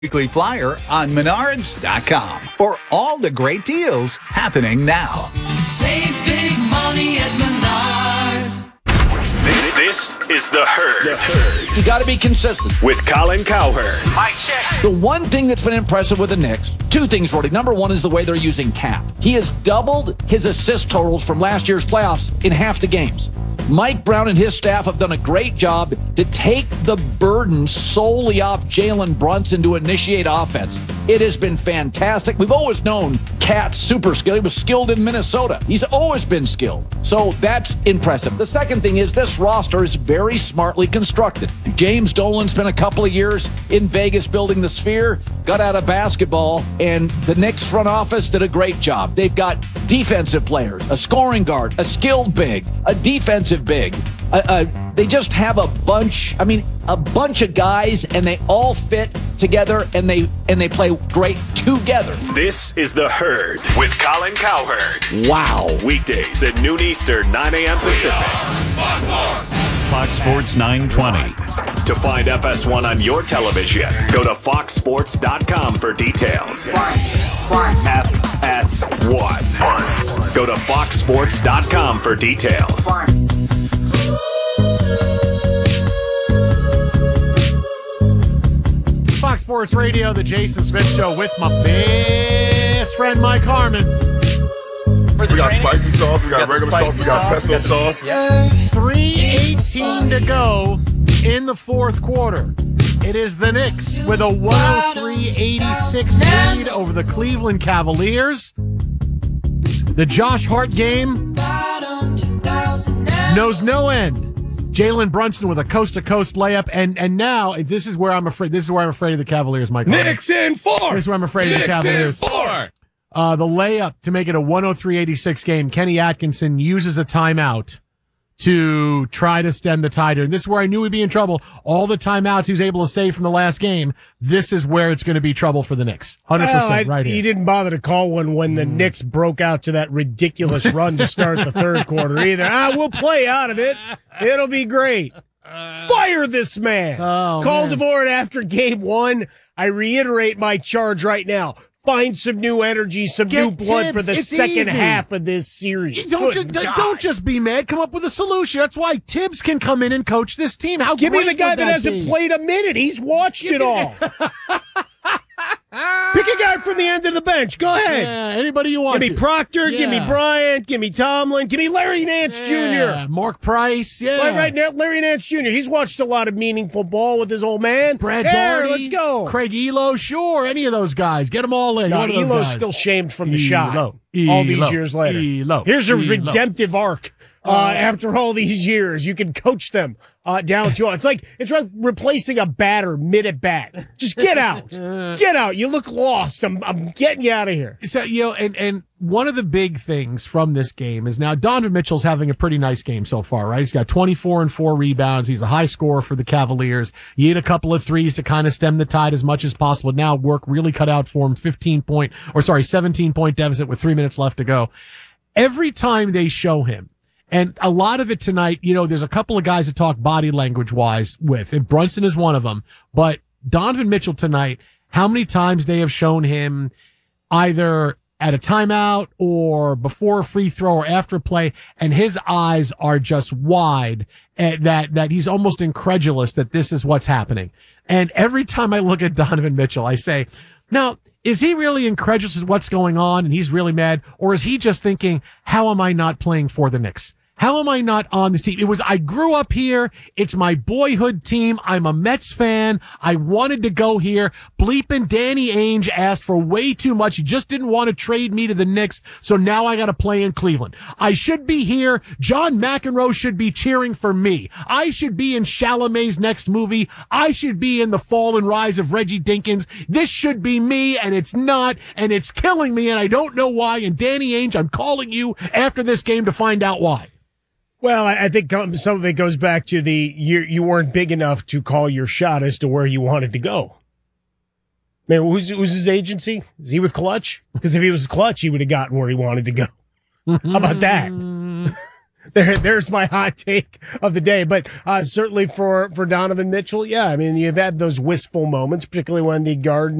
Weekly flyer on Menards.com for all the great deals happening now. Save big money at Menards. This is The Herd. You got to be consistent. With Colin Cowherd. Mic check. The one thing that's been impressive with the Knicks, two things, Roddy. Number one is the way they're using Cap. He has doubled his assist totals from last year's playoffs in half the games. Mike Brown and his staff have done a great job to take the burden solely off Jalen Brunson to initiate offense. It has been fantastic. We've always known Cat's super skilled. He was skilled in Minnesota. He's always been skilled. So that's impressive. The second thing is this roster is very smartly constructed. James Dolan spent a couple of years in Vegas building the Sphere, got out of basketball, and the Knicks front office did a great job. They've got defensive players, a scoring guard, a skilled big, a defensive big. They just have a bunch of guys, and they all fit together, and they play great together. This is The Herd with Colin Cowherd. Wow. Weekdays at noon Eastern, 9 a.m. Pacific. Fox Sports 920. To find FS1 on your television, go to foxsports.com for details. FS1. Go to foxsports.com for details. Fox Sports Radio, the Jason Smith Show with my best friend Mike Harmon. We got spicy sauce, we got regular sauce, we got pesto sauce. 3:18 to go in the fourth quarter. It is the Knicks with a 103-86 lead over the Cleveland Cavaliers. The Josh Hart game knows no end. Jalen Brunson with a coast-to-coast layup, and now this is where I'm afraid. This is where I'm afraid of the Cavaliers, Mike. Knicks in 4. This is where I'm afraid of the Cavaliers. Knicks in 4. The layup to make it a 103-86 game. Kenny Atkinson uses a timeout to try to stem the tide. And this is where I knew we'd be in trouble. All the timeouts he was able to save from the last game. This is where it's going to be trouble for the Knicks. 100% right here. He didn't bother to call one when the Knicks broke out to that ridiculous run to start the third quarter either. We'll play out of it. It'll be great. Fire this man. Call DeVore after game one. I reiterate my charge right now. Find some new energy, some new blood for the second half of this series. Don't just be mad. Come up with a solution. That's why Tibbs can come in and coach this team. Give me the guy that hasn't played a minute. He's watched it all. Pick a guy from the end of the bench. Go ahead. Yeah, anybody you want. Give me Proctor. Yeah. Give me Bryant. Give me Tomlin. Give me Larry Nance Jr. Mark Price. Yeah. Right now, Larry Nance Jr. He's watched a lot of meaningful ball with his old man. Brad Daugherty. Let's go. Craig Elo. Sure. Any of those guys. Get them all in. No, Elo's still shamed from the shot all these years later. Here's a redemptive arc. After all these years, you can coach them down to it's like replacing a batter mid at bat. Just get out, get out. You look lost. I'm getting you out of here. So and one of the big things from this game is now Donovan Mitchell's having a pretty nice game so far, right? He's got 24 and 4 rebounds. He's a high scorer for the Cavaliers. He hit a couple of threes to kind of stem the tide as much as possible. Now work really cut out for him. 17-point deficit with 3 minutes left to go. Every time they show him. And a lot of it tonight, there's a couple of guys that talk body language wise with, and Brunson is one of them. But Donovan Mitchell tonight, how many times they have shown him either at a timeout or before a free throw or after play, and his eyes are just wide, that he's almost incredulous that this is what's happening. And every time I look at Donovan Mitchell, I say, now, is he really incredulous at what's going on and he's really mad? Or is he just thinking, how am I not playing for the Knicks? How am I not on this team? I grew up here. It's my boyhood team. I'm a Mets fan. I wanted to go here. Bleeping Danny Ainge asked for way too much. He just didn't want to trade me to the Knicks. So now I got to play in Cleveland. I should be here. John McEnroe should be cheering for me. I should be in Chalamet's next movie. I should be in The Fall and Rise of Reggie Dinkins. This should be me, and it's not, and it's killing me, and I don't know why. And Danny Ainge, I'm calling you after this game to find out why. Well, I think some of it goes back to you weren't big enough to call your shot as to where you wanted to go. Man, who's his agency? Is he with Clutch? Because if he was Clutch, he would have gotten where he wanted to go. How about that? there's my hot take of the day. But certainly for Donovan Mitchell, yeah, I mean, you've had those wistful moments, particularly when the guard